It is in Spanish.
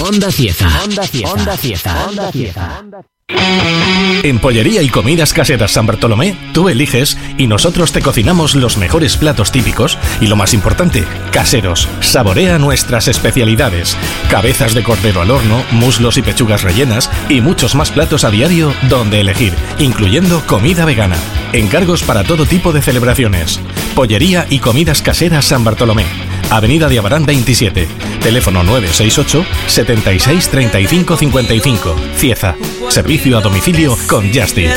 Onda Cieza. Onda Cieza. Onda Cieza. Onda Cieza. En Pollería y Comidas Caseras San Bartolomé, tú eliges y nosotros te cocinamos los mejores platos típicos y lo más importante, caseros. Saborea nuestras especialidades. Cabezas de cordero al horno, muslos y pechugas rellenas y muchos más platos a diario donde elegir, incluyendo comida vegana. Encargos para todo tipo de celebraciones. Pollería y Comidas Caseras San Bartolomé. Avenida de Abarán 27. Teléfono 968 76 35 55. Cieza. Servicio a domicilio con Just Eat.